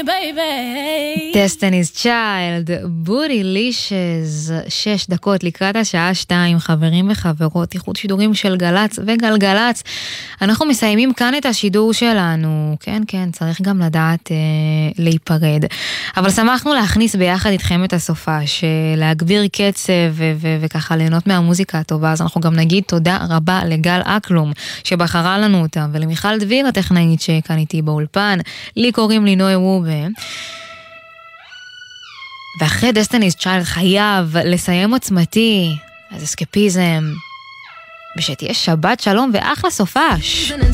Destiny's Child, Bootylicious, 6 דקות לקראת השעה 2, חברים וחברות, איחוד שידורים של גלץ וגלגלץ. אנחנו מסיימים כאן את השידור שלנו, כן, צריך גם לדעת להיפרד. אבל שמחנו להכניס ביחד איתכם את הסופש, להגביר קצב וככה ליהנות מהמוזיקה הטובה, אז אנחנו גם נגיד תודה רבה לגל אקלום, שבחרה לנו אותה, ולמיכל דביר הטכנאית שכאן איתי באולפן, לי קוראים לי נוי רובה. ואחרי Destiny's Child חייב לסיים עוצמתי, אז אסקפיזם, ושתהיה שבת שלום ואחלה סופש.